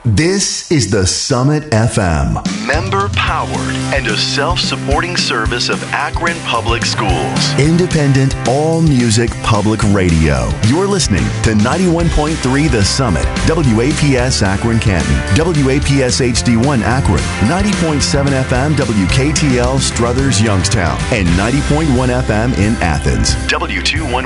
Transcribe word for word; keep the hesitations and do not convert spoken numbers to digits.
This is the Summit F M. Member powered and a self-supporting service of Akron Public Schools. Independent, all-music public radio. You're listening to ninety-one point three The Summit, W A P S Akron Canton, W A P S H D one Akron, ninety point seven F M W K T L Struthers Youngstown, and ninety point one F M in Athens. W two one